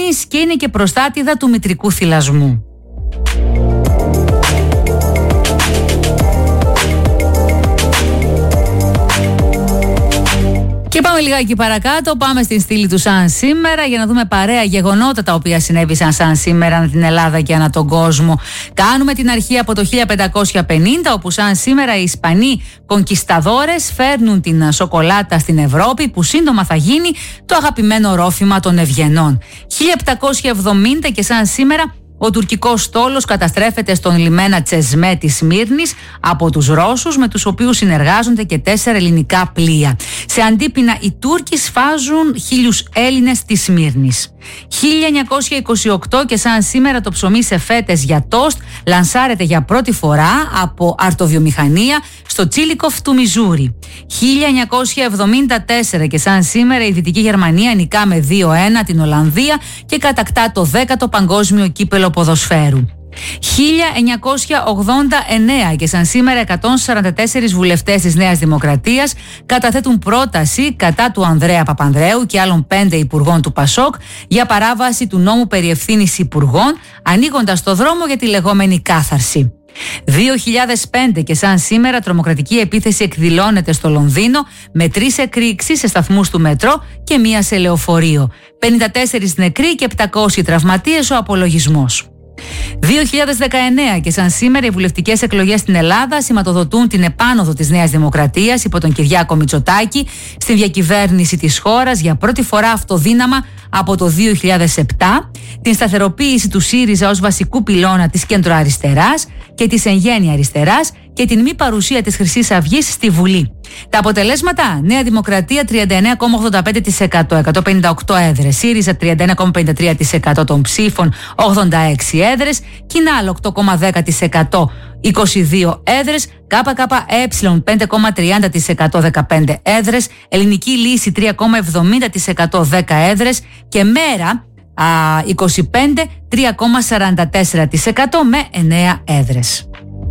Σμύρνης και είναι και προστάτηδα του μητρικού θυλασμού. Και πάμε λιγάκι παρακάτω, πάμε στην στήλη του σαν σήμερα για να δούμε παρέα γεγονότα τα οποία συνέβησαν σαν σήμερα ανά την Ελλάδα και ανά τον κόσμο. Κάνουμε την αρχή από το 1550, όπου σαν σήμερα οι Ισπανοί κονκισταδόρες φέρνουν την σοκολάτα στην Ευρώπη, που σύντομα θα γίνει το αγαπημένο ρόφημα των ευγενών. 1770 και σαν σήμερα ο τουρκικός στόλος καταστρέφεται στον λιμένα Τσεσμέ της Σμύρνης από τους Ρώσους, με τους οποίους συνεργάζονται και 4 ελληνικά πλοία. Σε αντίπεινα οι Τούρκοι σφάζουν 1.000 Έλληνες της Σμύρνης. 1928 και σαν σήμερα το ψωμί σε φέτες για τόστ λανσάρεται για πρώτη φορά από αρτοβιομηχανία στο Τσίλικοφ του Μιζούρι. 1974 και σαν σήμερα η Δυτική Γερμανία νικά με 2-1 την Ολλανδία και κατακτά το 10ο παγκόσμιο κύπελο ποδοσφαίρου. 1989 και σαν σήμερα 144 βουλευτές της Νέας Δημοκρατίας καταθέτουν πρόταση κατά του Ανδρέα Παπανδρέου και άλλων 5 υπουργών του Πασόκ για παράβαση του νόμου περί ευθύνης υπουργών, ανοίγοντας το δρόμο για τη λεγόμενη κάθαρση. 2005 και σαν σήμερα τρομοκρατική επίθεση εκδηλώνεται στο Λονδίνο με 3 εκρήξεις σε σταθμούς του μετρό και 1 σε λεωφορείο. 54 νεκροί και 700 τραυματίες ο απολογισμός. 2019 και σαν σήμερα οι βουλευτικές εκλογές στην Ελλάδα σηματοδοτούν την επάνωδο της Νέας Δημοκρατίας υπό τον Κυριάκο Μητσοτάκη στην διακυβέρνηση της χώρας για πρώτη φορά αυτοδύναμα από το 2007, την σταθεροποίηση του ΣΥΡΙΖΑ ως βασικού πυλώνα της κεντροαριστεράς και της εν γέννη αριστεράς και την μη παρουσία της Χρυσής Αυγής στη Βουλή. Τα αποτελέσματα: Νέα Δημοκρατία 39,85%, 158 έδρες, ΣΥΡΙΖΑ 31,53% των ψήφων, 86 έδρες, Κινάλ 8,10%, 22 έδρες, ΚΚΕ 5,30%, 15 έδρες, Ελληνική Λύση 3,70%, 10 έδρες και Μέρα 25, 3,44% με 9 έδρες.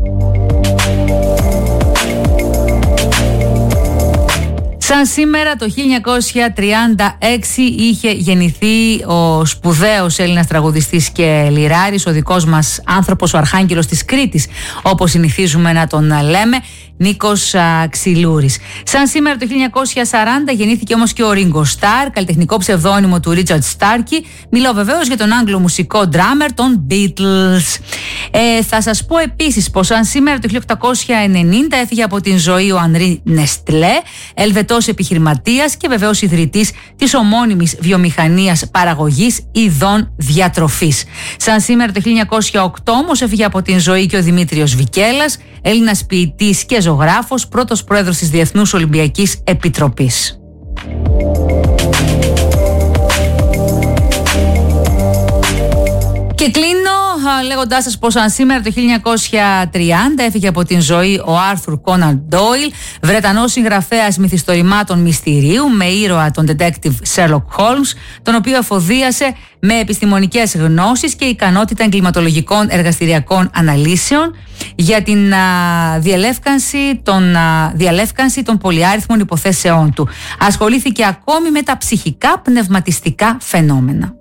Σαν σήμερα το 1936 είχε γεννηθεί ο σπουδαίος Έλληνας τραγουδιστής και λυράρης, ο δικός μας άνθρωπος, ο Αρχάγγελος της Κρήτης, όπως συνηθίζουμε να τον λέμε, Νίκος Ξυλούρης. Σαν σήμερα το 1940 γεννήθηκε όμως και ο Ringo Starr, καλλιτεχνικό ψευδώνυμο του Richard Starkey. Μιλάω βεβαίως για τον Άγγλο μουσικό ντράμερ των Beatles. Θα σας πω επίσης πως σαν σήμερα το 1890 έφυγε από την ζωή ο Ανρί Νεστλέ, Ελβετός επιχειρηματίας και βεβαίως ιδρυτής της ομώνυμης βιομηχανίας παραγωγής ειδών διατροφής. Σαν σήμερα το 1908 όμως έφυγε από την ζωή και ο Δημήτριος Βικέλας, Έλληνας ποιητής και ζωγράφος, πρώτος πρόεδρος της Διεθνούς Ολυμπιακής Επιτροπής. Και κλείνω λέγοντάς σας πως αν σήμερα το 1930 έφυγε από την ζωή ο Άρθουρ Κόναν Ντόιλ, Βρετανός συγγραφέας μυθιστορημάτων μυστηρίου με ήρωα τον detective Sherlock Holmes, τον οποίο εφοδίασε με επιστημονικές γνώσεις και ικανότητα εγκληματολογικών εργαστηριακών αναλύσεων για την διαλεύκανση των πολυάριθμων υποθέσεών του. Ασχολήθηκε ακόμη με τα ψυχικά πνευματιστικά φαινόμενα.